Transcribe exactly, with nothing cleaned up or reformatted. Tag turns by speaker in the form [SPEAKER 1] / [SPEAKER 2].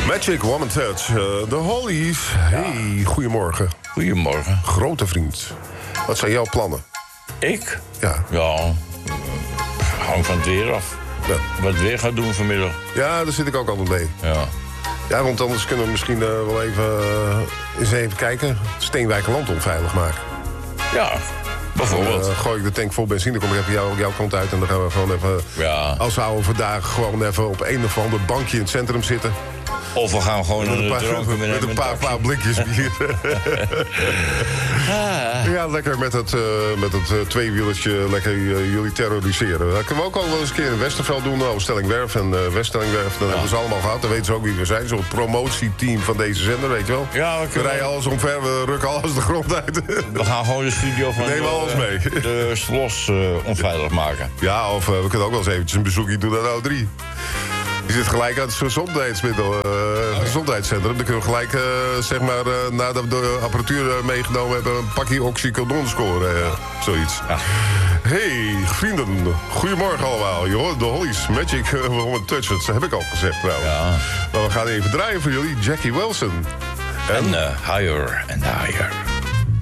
[SPEAKER 1] Magic Woman Touch, uh, de Hollies. Hey, goedemorgen.
[SPEAKER 2] Goedemorgen.
[SPEAKER 1] Grote vriend. Wat zijn jouw plannen?
[SPEAKER 2] Ik?
[SPEAKER 1] Ja.
[SPEAKER 2] Ja, uh, hang van het weer af.
[SPEAKER 1] Ja.
[SPEAKER 2] Wat het weer gaat doen vanmiddag.
[SPEAKER 1] Ja, daar zit ik ook altijd mee.
[SPEAKER 2] Ja.
[SPEAKER 1] Ja, want anders kunnen we misschien uh, wel even, uh, eens even kijken. Steenwijkerland onveilig maken.
[SPEAKER 2] Ja, bijvoorbeeld.
[SPEAKER 1] Dan uh, gooi ik de tank vol benzine, kom ik even jou, jouw kant uit... en dan gaan we gewoon even,
[SPEAKER 2] ja.
[SPEAKER 1] als we houden vandaag... gewoon even op een of ander bankje in het centrum zitten.
[SPEAKER 2] Of we gaan gewoon
[SPEAKER 1] met een paar,
[SPEAKER 2] dronken met,
[SPEAKER 1] met een paar, paar blikjes bier. ah. Ja, lekker met het, uh, met het uh, tweewielertje lekker uh, jullie terroriseren. Dat kunnen we ook al wel eens een keer in Westerveld doen. Nou, Stellingwerf en uh, Weststellingwerf. Dat ja. hebben ze allemaal gehad. Dan weten ze ook wie we zijn. Zo'n promotieteam van deze zender, weet je wel.
[SPEAKER 2] Ja, we,
[SPEAKER 1] we rijden alles omver, we rukken alles de grond uit.
[SPEAKER 2] We gaan gewoon de studio van
[SPEAKER 1] neem alles mee.
[SPEAKER 2] de, de Slos uh, onveilig maken.
[SPEAKER 1] Ja, of uh, we kunnen ook wel eens eventjes een bezoekje doen naar de O drie. Die zit gelijk aan het gezondheidsmiddel, uh, oh, ja. gezondheidscentrum. Dan kunnen we gelijk, uh, zeg maar, uh, nadat we de apparatuur uh, meegenomen hebben... een pakje oxycodon scoren, uh, zoiets. Ja. Hey, vrienden, goedemorgen allemaal. Je hoort de Hollies, Magic Woman Touch, dat heb ik al gezegd trouwens. Ja. Maar we gaan even draaien voor jullie, Jackie Wilson.
[SPEAKER 2] En, en uh, higher and higher.